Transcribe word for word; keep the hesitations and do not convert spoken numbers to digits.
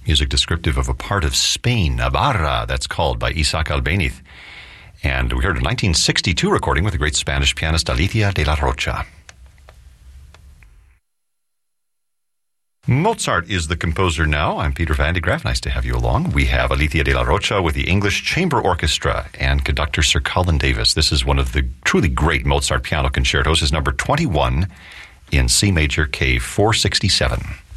music descriptive of a part of Spain, Navarra, that's called, by Isaac Albéniz. And we heard a nineteen sixty-two recording with the great Spanish pianist Alicia de la Rocha. Mozart is the composer now. I'm Peter Van de Graaff. Nice to have you along. We have Alicia de la Rocha with the English Chamber Orchestra and conductor Sir Colin Davis. This is one of the truly great Mozart piano concertos. It's number twenty-one in C major, K four sixty-seven.